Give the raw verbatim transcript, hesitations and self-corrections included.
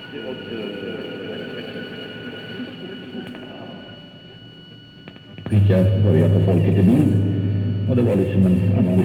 Fick jag börja på Folket i Bild och det var liksom en annan